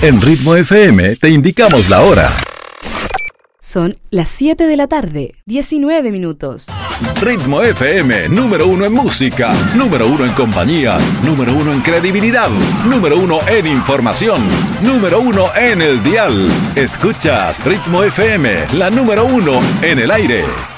En Ritmo FM te indicamos la hora. Son las 7 de la tarde, 19 minutos. Ritmo FM, número 1 en música, número 1 en compañía, número 1 en credibilidad, número 1 en información, número 1 en el dial. Escuchas Ritmo FM, la número 1 en el aire.